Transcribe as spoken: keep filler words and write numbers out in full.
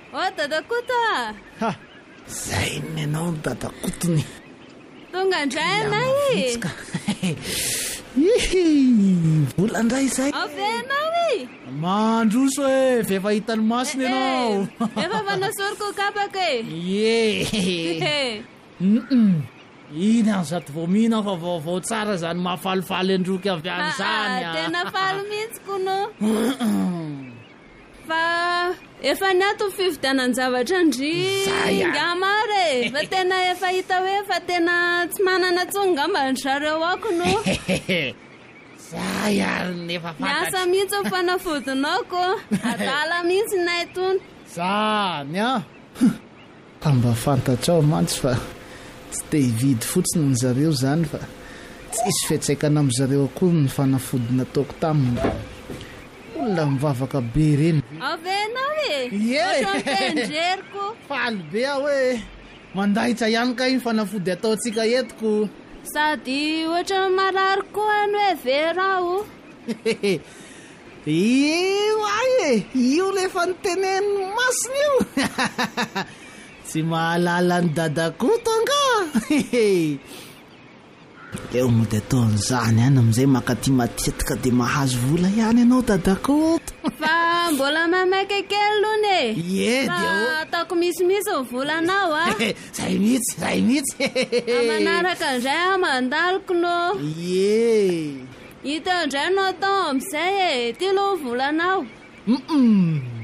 O dadakoto a ha zay ny anao ny dadakotony tonga indray anay volandray zay avenao i mandroso e vefa hitany masiny ianao efa manasoroko kapaka e ye mm iny any zato voamina fa vaovao tsara zany mahafalifaly androky avy any zany a tena faly mihitsy kono fa efa ny ato fividianan-javatra ndringa maro e fa tena efa hita hoe fa tena tsy manana tsonga mba ny zareo ako no zay ary nefa miasa mihitsy o fanafodinao ko adala mihitsy nay tony zany a ka mba fantatrao mantsy fa tsy te hividy fotsiny ny zareo zany fa tsy isy fiatsaikana amin'ny zareo akory ny fanafodina taoko taminy olona mivavaka be reny avenao e tendreriko faly be aho hoe mandahitra ihany ka iny fanafody ataotsika etiko sady ohatra marary koa any hoe verao io ay e io lefa nyteneny masiny io tsy mahalala ny dadakoto anga eo mody ataon'izany any am'izay makaty matetika de mahazo vola ihany ianao dadakoto fa mbola mamaika kely lony e ye de ataoko misimisy ny volanao a zay mihitsy zay mihitsy amanaraka indray a mandaloko no ye hita indray no atao am'izay e ty lo volanao mm